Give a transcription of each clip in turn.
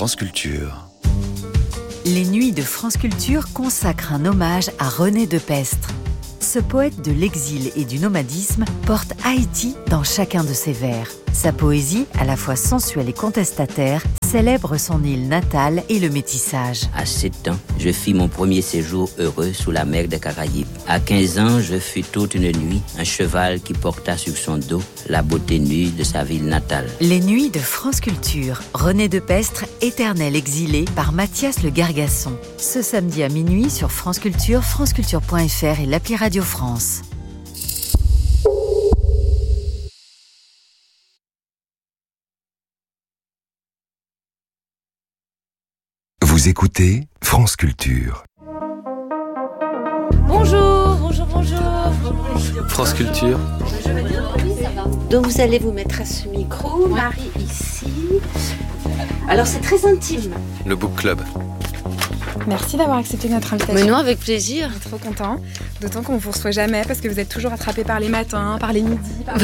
France Culture. Les Nuits de France Culture consacrent un hommage à René Depestre. Ce poète de l'exil et du nomadisme porte Haïti dans chacun de ses vers. Sa poésie, à la fois sensuelle et contestataire, célèbre son île natale et le métissage. À 7 ans, je fis mon premier séjour heureux sous la mer des Caraïbes. À 15 ans, je fus toute une nuit un cheval qui porta sur son dos la beauté nue de sa ville natale. Les Nuits de France Culture. René Depestre, éternel exilé, par Mathias Le Gargasson. Ce samedi à minuit sur France Culture, franceculture.fr et l'appli Radio France. Vous écoutez France Culture. Bonjour. France Culture. Donc vous allez vous mettre à ce micro, Marie ici. Alors c'est très intime. Le Book Club. Merci d'avoir accepté notre invitation. Mais non, avec plaisir. On est trop contents. D'autant qu'on ne vous reçoit jamais parce que vous êtes toujours attrapés par les matins, par les midis.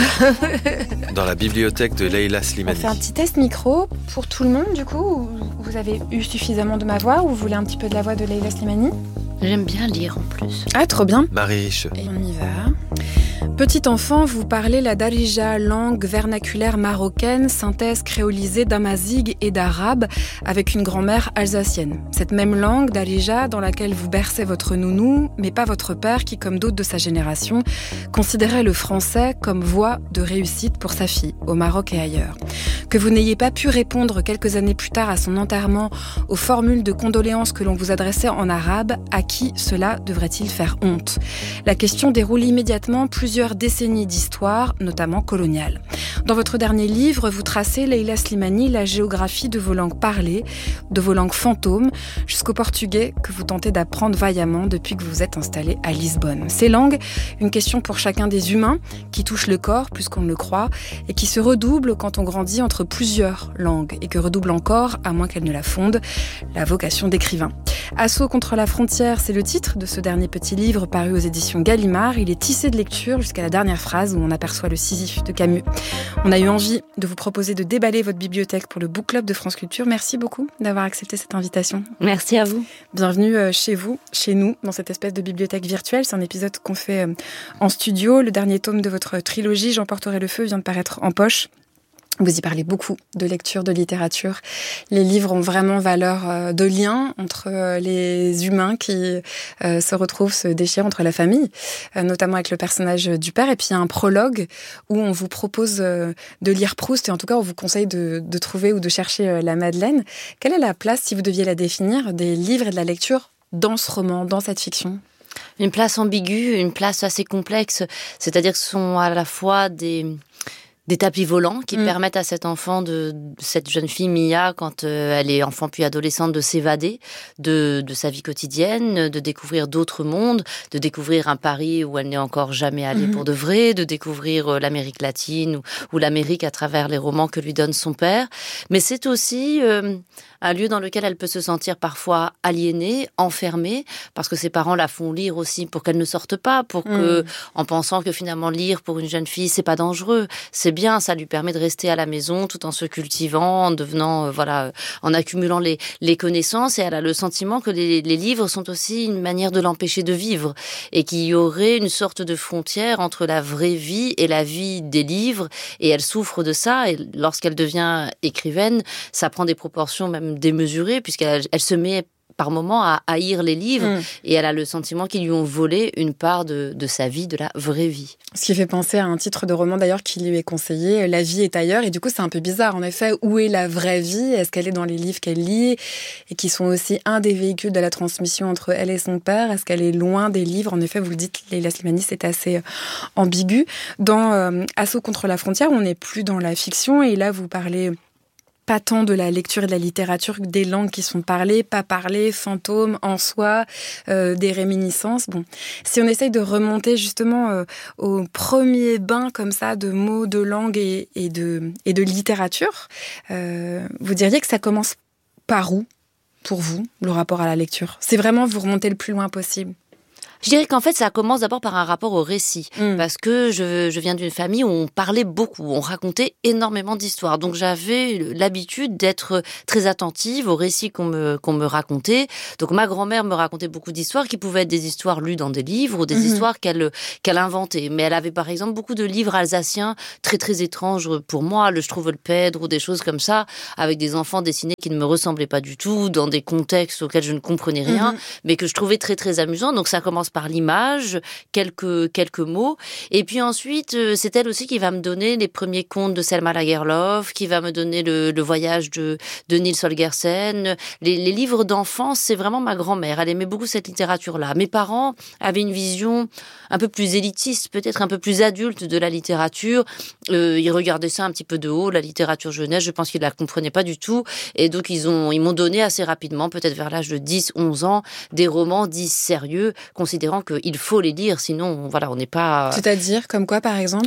Dans la bibliothèque de Leila On Slimani. fait un petit test micro pour tout le monde du coup. Ou vous avez eu suffisamment de ma voix ou vous voulez un petit peu de la voix de Leila Slimani? J'aime bien lire en plus. Ah, trop bien. Marie Riche. Et on y va. Petit enfant, vous parlez la darija, langue vernaculaire marocaine, synthèse créolisée d'amazigh et d'arabe, avec une grand-mère alsacienne. Cette même langue, darija, dans laquelle vous bercez votre nounou, mais pas votre père qui, comme d'autres de sa génération, considérait le français comme voie de réussite pour sa fille, au Maroc et ailleurs. Que vous n'ayez pas pu répondre quelques années plus tard à son enterrement aux formules de condoléances que l'on vous adressait en arabe, à qui cela devrait-il faire honte? La question déroule immédiatement plusieurs décennies d'histoire, notamment coloniale. Dans votre dernier livre, vous tracez, Leila Slimani, la géographie de vos langues parlées, de vos langues fantômes, jusqu'au portugais que vous tentez d'apprendre vaillamment depuis que vous vous êtes installé à Lisbonne. Ces langues, une question pour chacun des humains, qui touche le corps plus qu'on ne le croit, et qui se redouble quand on grandit entre plusieurs langues, et que redouble encore, à moins qu'elle ne la fonde, la vocation d'écrivain. Assaut contre la frontière, c'est le titre de ce dernier petit livre paru aux éditions Gallimard. Il est tissé de lecture jusqu'à la dernière phrase où on aperçoit le Sisyphe de Camus. On a eu envie de vous proposer de déballer votre bibliothèque pour le Book Club de France Culture. Merci beaucoup d'avoir accepté cette invitation. Merci à vous. Bienvenue chez vous, chez nous, dans cette espèce de bibliothèque virtuelle. C'est un épisode qu'on fait en studio. Le dernier tome de votre trilogie, J'emporterai le feu, vient de paraître en poche. Vous y parlez beaucoup de lecture, de littérature. Les livres ont vraiment valeur de lien entre les humains qui se retrouvent, se déchirent entre la famille, notamment avec le personnage du père. Et puis il y a un prologue où on vous propose de lire Proust, et en tout cas on vous conseille de trouver ou de chercher la Madeleine. Quelle est la place, si vous deviez la définir, des livres et de la lecture dans ce roman, dans cette fiction ? Une place ambiguë, une place assez complexe. C'est-à-dire que ce sont à la fois des tapis volants qui permettent à cet enfant, cette jeune fille Mia, quand elle est enfant puis adolescente, de s'évader de sa vie quotidienne, de découvrir d'autres mondes, de découvrir un Paris où elle n'est encore jamais allée pour de vrai, de découvrir l'Amérique latine ou l'Amérique à travers les romans que lui donne son père. Mais c'est aussi un lieu dans lequel elle peut se sentir parfois aliénée, enfermée, parce que ses parents la font lire aussi pour qu'elle ne sorte pas, en pensant que finalement lire pour une jeune fille, c'est pas dangereux, c'est bien, ça lui permet de rester à la maison tout en se cultivant, en devenant, en accumulant les connaissances, et elle a le sentiment que les livres sont aussi une manière de l'empêcher de vivre, et qu'il y aurait une sorte de frontière entre la vraie vie et la vie des livres, et elle souffre de ça, et lorsqu'elle devient écrivaine, ça prend des proportions même démesurée, puisqu'elle se met par moments à haïr les livres, et elle a le sentiment qu'ils lui ont volé une part de sa vie, de la vraie vie. Ce qui fait penser à un titre de roman d'ailleurs qui lui est conseillé, La vie est ailleurs, et du coup c'est un peu bizarre en effet, où est la vraie vie? Est-ce qu'elle est dans les livres qu'elle lit, et qui sont aussi un des véhicules de la transmission entre elle et son père? Est-ce qu'elle est loin des livres? En effet, vous le dites, Leila Slimani, c'est assez ambigu. Dans Assaut contre la frontière, on n'est plus dans la fiction, et là vous parlez pas tant de la lecture et de la littérature que des langues qui sont parlées, pas parlées, fantômes en soi, des réminiscences. Bon, si on essaye de remonter justement au premier bain comme ça de mots, de langue et de littérature, vous diriez que ça commence par où, pour vous, le rapport à la lecture? C'est vraiment vous remonter le plus loin possible? Je dirais qu'en fait, ça commence d'abord par un rapport au récit. Parce que je viens d'une famille où on parlait beaucoup, on racontait énormément d'histoires. Donc, j'avais l'habitude d'être très attentive aux récits qu'on me racontait. Donc, ma grand-mère me racontait beaucoup d'histoires qui pouvaient être des histoires lues dans des livres ou des histoires qu'elle inventait. Mais elle avait, par exemple, beaucoup de livres alsaciens très, très étranges pour moi. Le Struwwelpeter ou des choses comme ça, avec des enfants dessinés qui ne me ressemblaient pas du tout, dans des contextes auxquels je ne comprenais rien, mais que je trouvais très, très amusants. Donc, ça commence par l'image, quelques mots. Et puis ensuite, c'est elle aussi qui va me donner les premiers contes de Selma Lagerlöf, qui va me donner le voyage de Nils Holgersen. Les livres d'enfance, c'est vraiment ma grand-mère. Elle aimait beaucoup cette littérature-là. Mes parents avaient une vision un peu plus élitiste, peut-être un peu plus adulte de la littérature. Ils regardaient ça un petit peu de haut, la littérature jeunesse. Je pense qu'ils la comprenaient pas du tout. Et donc, ils m'ont donné assez rapidement, peut-être vers l'âge de 10, 11 ans, des romans dits sérieux, considérant qu'il faut les lire, sinon, voilà, on n'est pas... C'est-à-dire, comme quoi, par exemple ?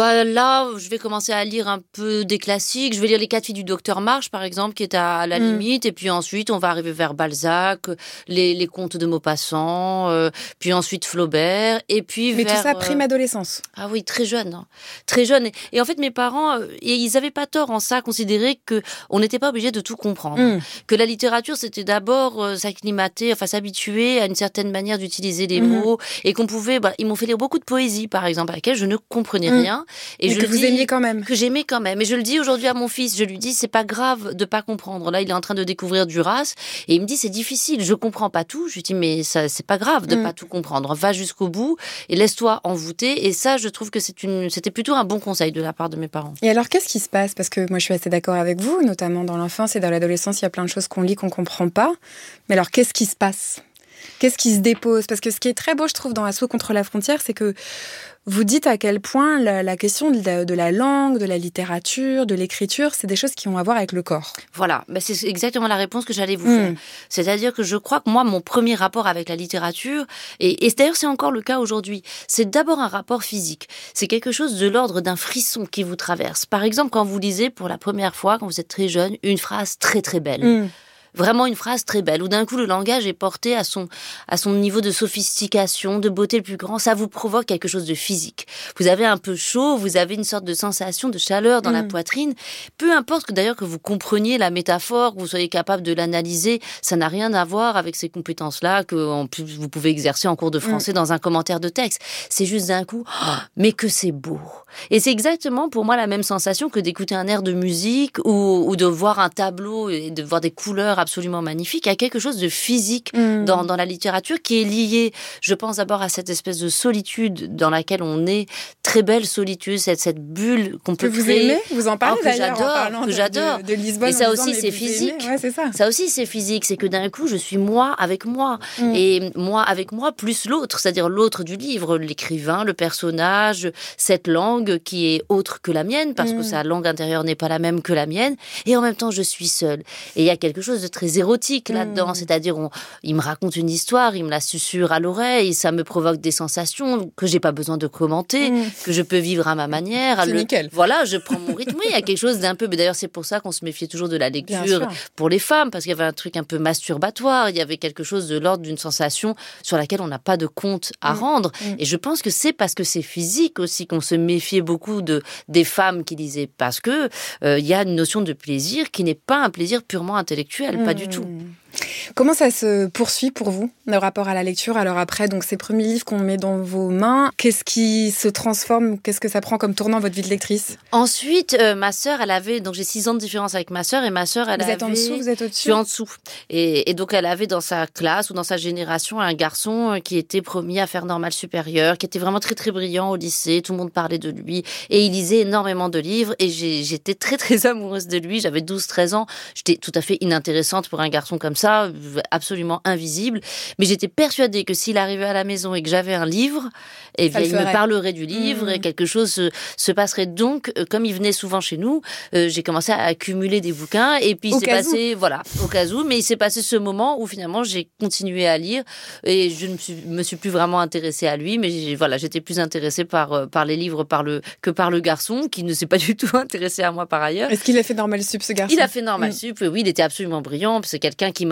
Là, je vais commencer à lire un peu des classiques. Je vais lire Les 4 filles du docteur March, par exemple, qui est à la limite. Et puis ensuite, on va arriver vers Balzac, les contes de Maupassant, puis ensuite Flaubert, et puis Mais tout ça, prime adolescence. Ah oui, très jeune. Hein. Très jeune. Et en fait, mes parents, ils n'avaient pas tort en ça, considérer qu'on n'était pas obligé de tout comprendre. Que la littérature, c'était d'abord s'acclimater, s'habituer à une certaine manière d'utiliser les mots, et qu'on pouvait... ils m'ont fait lire beaucoup de poésie, par exemple, à laquelle je ne comprenais rien. Et que vous aimiez quand même. Que j'aimais quand même. Et je le dis aujourd'hui à mon fils, je lui dis, c'est pas grave de pas comprendre. Là, il est en train de découvrir Duras, et il me dit, c'est difficile, je comprends pas tout. Je lui dis, mais ça, c'est pas grave de pas tout comprendre. Va jusqu'au bout et laisse-toi envoûter. Et ça, je trouve que c'était plutôt un bon conseil de la part de mes parents. Et alors, qu'est-ce qui se passe ? Parce que moi, je suis assez d'accord avec vous, notamment dans l'enfance et dans l'adolescence, il y a plein de choses qu'on lit, qu'on comprend pas. Mais alors, qu'est-ce qui se passe ? Qu'est-ce qui se dépose ? Parce que ce qui est très beau, je trouve, dans Assaut contre la frontière, c'est que vous dites à quel point la question de la langue, de la littérature, de l'écriture, c'est des choses qui ont à voir avec le corps. Voilà, c'est exactement la réponse que j'allais vous faire. C'est-à-dire que je crois que moi, mon premier rapport avec la littérature, et d'ailleurs c'est encore le cas aujourd'hui, c'est d'abord un rapport physique. C'est quelque chose de l'ordre d'un frisson qui vous traverse. Par exemple, quand vous lisez pour la première fois, quand vous êtes très jeune, une phrase très très belle. Vraiment une phrase très belle, où d'un coup le langage est porté à son niveau de sophistication, de beauté le plus grand, ça vous provoque quelque chose de physique. Vous avez un peu chaud, vous avez une sorte de sensation de chaleur dans la poitrine, peu importe que vous compreniez la métaphore, que vous soyez capable de l'analyser, ça n'a rien à voir avec ces compétences-là que en plus vous pouvez exercer en cours de français dans un commentaire de texte. C'est juste d'un coup, mais que c'est beau. Et c'est exactement pour moi la même sensation que d'écouter un air de musique ou de voir un tableau et de voir des couleurs absolument magnifique, il y a quelque chose de physique dans la littérature qui est lié, je pense d'abord à cette espèce de solitude dans laquelle on est, très belle solitude, cette bulle qu'on peut créer. Que vous aimez, vous en parlez d'ailleurs que j'adore. De Lisbonne. Et ça aussi c'est physique. Ouais, c'est ça. Ça aussi c'est physique, c'est que d'un coup je suis moi avec moi et moi avec moi plus l'autre, c'est-à-dire l'autre du livre, l'écrivain, le personnage, cette langue qui est autre que la mienne parce que sa langue intérieure n'est pas la même que la mienne et en même temps je suis seule. Et il y a quelque chose de très érotique là-dedans, c'est-à-dire il me raconte une histoire, il me la susurre à l'oreille, ça me provoque des sensations que j'ai pas besoin de commenter, que je peux vivre à ma manière. C'est nickel. Voilà, je prends mon rythme. Oui, il y a quelque chose d'un peu, mais d'ailleurs c'est pour ça qu'on se méfiait toujours de la lecture pour les femmes, parce qu'il y avait un truc un peu masturbatoire, il y avait quelque chose de l'ordre d'une sensation sur laquelle on n'a pas de compte à rendre. Et je pense que c'est parce que c'est physique aussi qu'on se méfiait beaucoup des femmes qui lisaient, parce que il y a une notion de plaisir qui n'est pas un plaisir purement intellectuel, pas du tout. Comment ça se poursuit pour vous, le rapport à la lecture ? Alors après, donc ces premiers livres qu'on met dans vos mains, qu'est-ce qui se transforme ? Qu'est-ce que ça prend comme tournant votre vie de lectrice ? Ensuite, ma sœur, elle avait... Donc j'ai 6 ans de différence avec ma sœur, et ma sœur, elle avait... Vous êtes en dessous, vous êtes au-dessus ? Je suis en dessous. Et donc elle avait dans sa classe ou dans sa génération un garçon qui était promis à faire Normale Supérieure, qui était vraiment très très brillant au lycée, tout le monde parlait de lui, et il lisait énormément de livres, et j'étais très très amoureuse de lui, j'avais 12-13 ans, j'étais tout à fait inintéressante pour un garçon comme ça, absolument invisible, mais j'étais persuadée que s'il arrivait à la maison et que j'avais un livre, eh bien, il me parlerait du livre et quelque chose se passerait. Donc, comme il venait souvent chez nous, j'ai commencé à accumuler des bouquins et puis il s'est passé, voilà, au cas où, mais il s'est passé ce moment où finalement j'ai continué à lire et je ne me suis plus vraiment intéressée à lui, mais voilà, j'étais plus intéressée par les livres que par le garçon qui ne s'est pas du tout intéressé à moi par ailleurs. Est-ce qu'il a fait Normale Sup, ce garçon ? Il a fait Normale Sup, oui, il était absolument brillant, c'est quelqu'un qui m'a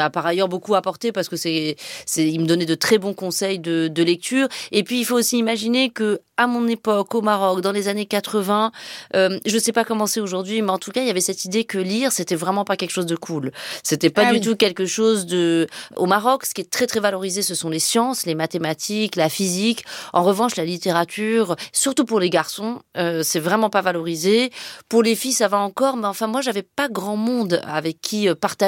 m'a par ailleurs beaucoup apporté parce que il me donnait de très bons conseils de lecture. Et puis, il faut aussi imaginer que à mon époque, au Maroc, dans les années 80, je sais pas comment c'est aujourd'hui, mais en tout cas, il y avait cette idée que lire, c'était vraiment pas quelque chose de cool. C'était pas du tout quelque chose de... Au Maroc, ce qui est très, très valorisé, ce sont les sciences, les mathématiques, la physique. En revanche, la littérature, surtout pour les garçons, c'est vraiment pas valorisé. Pour les filles, ça va encore, mais enfin, moi, j'avais pas grand monde avec qui partager